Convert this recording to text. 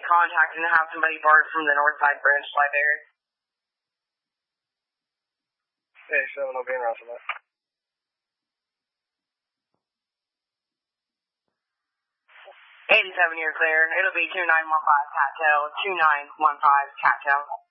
contact and have somebody BART from the Northside branch library. Okay, 7 will be in route for that. 87, you're clear. It'll be 2915 Cattail, 2915 Cattail.